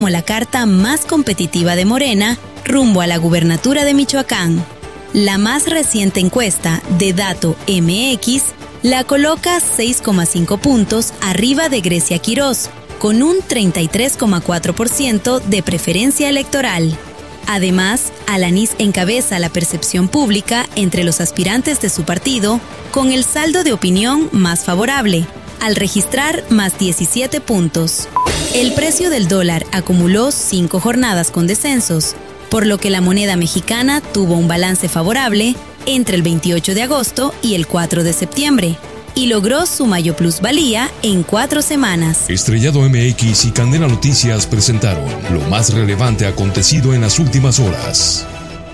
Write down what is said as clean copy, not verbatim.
como la carta más competitiva de Morena rumbo a la gubernatura de Michoacán. La más reciente encuesta de Dato MX la coloca 6,5 puntos arriba de Grecia Quirós, con un 33,4% de preferencia electoral. Además, Alanís encabeza la percepción pública entre los aspirantes de su partido con el saldo de opinión más favorable, al registrar más 17 puntos. El precio del dólar acumuló 5 jornadas con descensos, por lo que la moneda mexicana tuvo un balance favorable entre el 28 de agosto y el 4 de septiembre, y logró su mayor plusvalía en 4 semanas. Estrellado MX y Candela Noticias presentaron lo más relevante acontecido en las últimas horas.